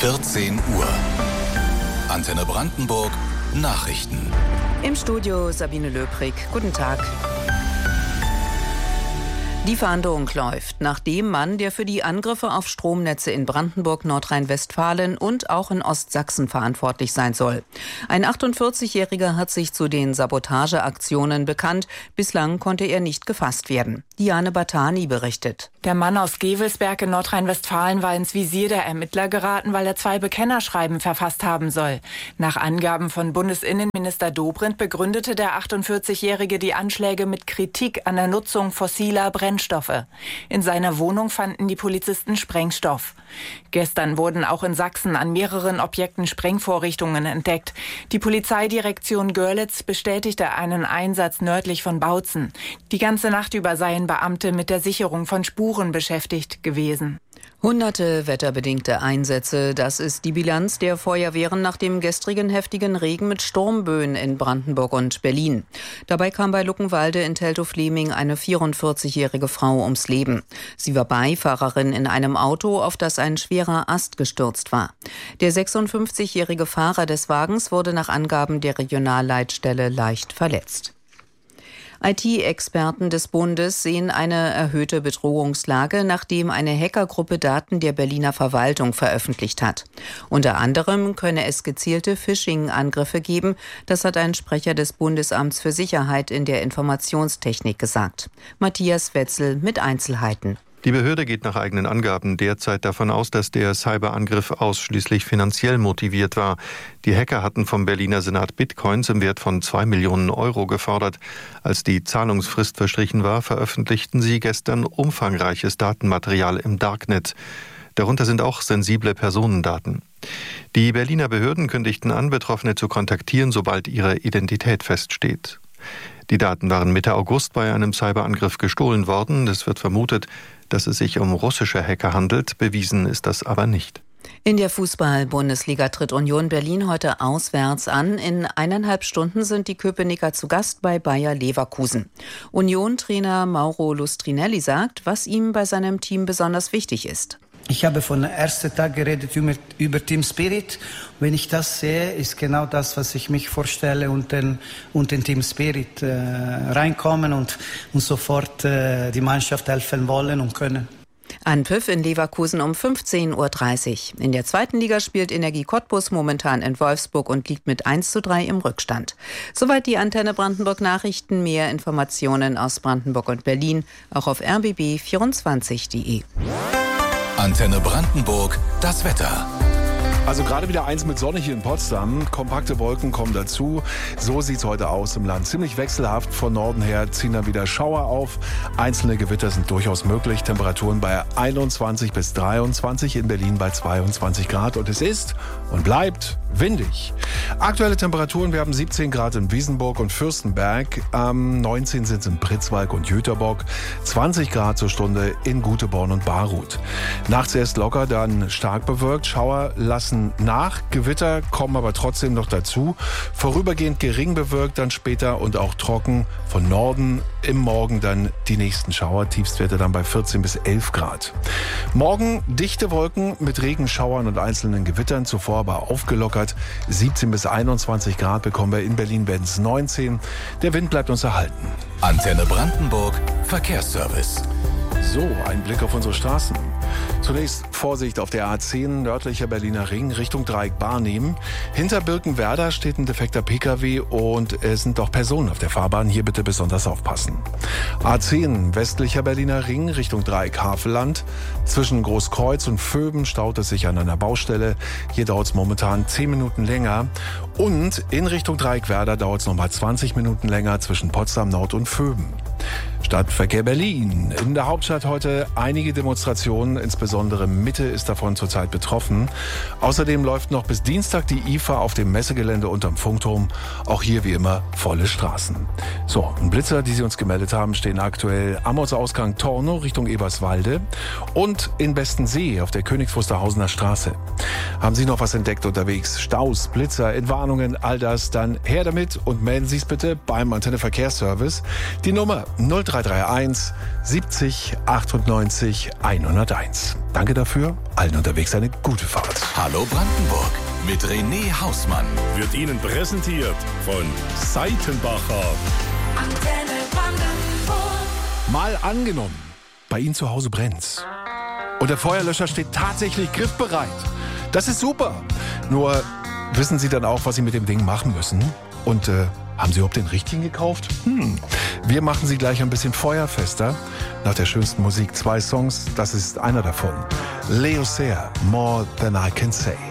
14 Uhr. Antenne Brandenburg, Nachrichten. Im Studio Sabine Löbrig. Guten Tag. Die Fahndung läuft nach dem Mann, der für die Angriffe auf Stromnetze in Brandenburg, Nordrhein-Westfalen und auch in Ostsachsen verantwortlich sein soll. Ein 48-Jähriger hat sich zu den Sabotageaktionen bekannt. Bislang konnte er nicht gefasst werden. Diane Batani berichtet. Der Mann aus Gevelsberg in Nordrhein-Westfalen war ins Visier der Ermittler geraten, weil er 2 Bekennerschreiben verfasst haben soll. Nach Angaben von Bundesinnenminister Dobrindt begründete der 48-Jährige die Anschläge mit Kritik an der Nutzung fossiler Brennstoffe. In seiner Wohnung fanden die Polizisten Sprengstoff. Gestern wurden auch in Sachsen an mehreren Objekten Sprengvorrichtungen entdeckt. Die Polizeidirektion Görlitz bestätigte einen Einsatz nördlich von Bautzen. Die ganze Nacht über seien Beamte mit der Sicherung von Spuren beschäftigt gewesen. Hunderte wetterbedingte Einsätze, das ist die Bilanz der Feuerwehren nach dem gestrigen heftigen Regen mit Sturmböen in Brandenburg und Berlin. Dabei kam bei Luckenwalde in Teltow-Fleming eine 44-jährige Frau ums Leben. Sie war Beifahrerin in einem Auto, auf das ein schwerer Ast gestürzt war. Der 56-jährige Fahrer des Wagens wurde nach Angaben der Regionalleitstelle leicht verletzt. IT-Experten des Bundes sehen eine erhöhte Bedrohungslage, nachdem eine Hackergruppe Daten der Berliner Verwaltung veröffentlicht hat. Unter anderem könne es gezielte Phishing-Angriffe geben, das hat ein Sprecher des Bundesamts für Sicherheit in der Informationstechnik gesagt. Matthias Wetzel mit Einzelheiten. Die Behörde geht nach eigenen Angaben derzeit davon aus, dass der Cyberangriff ausschließlich finanziell motiviert war. Die Hacker hatten vom Berliner Senat Bitcoins im Wert von 2 Millionen Euro gefordert. Als die Zahlungsfrist verstrichen war, veröffentlichten sie gestern umfangreiches Datenmaterial im Darknet. Darunter sind auch sensible Personendaten. Die Berliner Behörden kündigten an, Betroffene zu kontaktieren, sobald ihre Identität feststeht. Die Daten waren Mitte August bei einem Cyberangriff gestohlen worden. Es wird vermutet, dass es sich um russische Hacker handelt. Bewiesen ist das aber nicht. In der Fußball-Bundesliga tritt Union Berlin heute auswärts an. In 1,5 Stunden sind die Köpenicker zu Gast bei Bayer Leverkusen. Union-Trainer Mauro Lustrinelli sagt, was ihm bei seinem Team besonders wichtig ist. Ich habe von dem ersten Tag geredet über Team Spirit. Wenn ich das sehe, ist genau das, was ich mich vorstelle und den Team Spirit reinkommen und sofort die Mannschaft helfen wollen und können. Anpfiff in Leverkusen um 15:30 Uhr. In der 2. Liga spielt Energie Cottbus momentan in Wolfsburg und liegt mit 1:3 im Rückstand. Soweit die Antenne Brandenburg Nachrichten. Mehr Informationen aus Brandenburg und Berlin auch auf rbb24.de. Antenne Brandenburg, das Wetter. Also gerade wieder eins mit Sonne hier in Potsdam. Kompakte Wolken kommen dazu. So sieht's heute aus im Land. Ziemlich wechselhaft. Von Norden her ziehen dann wieder Schauer auf. Einzelne Gewitter sind durchaus möglich. Temperaturen bei 21 bis 23, in Berlin bei 22 Grad. Und es ist und bleibt windig. Aktuelle Temperaturen, wir haben 17 Grad in Wiesenburg und Fürstenberg. 19 sind es in Pritzwalk und Jüterbock. 20 Grad zur Stunde in Guteborn und Baruth. Nachts erst locker, dann stark bewölkt. Schauer lassen nach. Gewitter kommen aber trotzdem noch dazu. Vorübergehend gering bewölkt, dann später und auch trocken. Von Norden im Morgen dann die nächsten Schauer. Tiefstwerte dann bei 14 bis 11 Grad. Morgen dichte Wolken mit Regenschauern und einzelnen Gewittern. Zuvor aber aufgelockert. 17 bis 21 Grad bekommen wir. In Berlin werden es 19. Der Wind bleibt uns erhalten. Antenne Brandenburg, Verkehrsservice. So, ein Blick auf unsere Straßen. Zunächst Vorsicht auf der A10 nördlicher Berliner Ring Richtung Dreieck Barnehmen. Hinter Birkenwerder steht ein defekter Pkw und es sind auch Personen auf der Fahrbahn. Hier bitte besonders aufpassen. A10 westlicher Berliner Ring Richtung Dreieck Havelland. Zwischen Großkreuz und Vöben staut es sich an einer Baustelle. Hier dauert es momentan 10 Minuten länger. Und in Richtung Dreieck Werder dauert es nochmal 20 Minuten länger zwischen Potsdam Nord und Vöben. Stadtverkehr Berlin. In der Hauptstadt heute einige Demonstrationen, insbesondere Mitte ist davon zurzeit betroffen. Außerdem läuft noch bis Dienstag die IFA auf dem Messegelände unterm Funkturm. Auch hier wie immer volle Straßen. So, ein Blitzer, die Sie uns gemeldet haben, stehen aktuell am Ortsausgang Tornow Richtung Eberswalde und in Bestensee auf der Königs Wusterhausener Straße. Haben Sie noch was entdeckt unterwegs? Staus, Blitzer, Entwarnungen, all das, dann her damit und melden Sie es bitte beim Antenne Verkehrsservice. Die Nummer 03 0331 70 98 101. Danke dafür. Allen unterwegs eine gute Fahrt. Hallo Brandenburg mit René Hausmann. Wird Ihnen präsentiert von Seitenbacher. Antenne Brandenburg. Mal angenommen, bei Ihnen zu Hause brennt's. Und der Feuerlöscher steht tatsächlich griffbereit. Das ist super. Nur wissen Sie dann auch, was Sie mit dem Ding machen müssen? Und haben Sie überhaupt den richtigen gekauft? Wir machen Sie gleich ein bisschen feuerfester. Nach der schönsten Musik 2 Songs, das ist einer davon. Leo Sayer, More Than I Can Say.